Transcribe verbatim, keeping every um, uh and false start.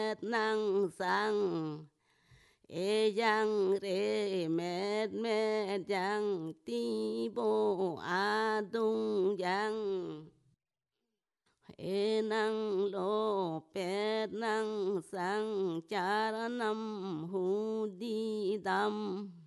mét năng sang e giang re mét mét giang ti bo a dung giang e năng lô pét năng sang cha nam hu đi đam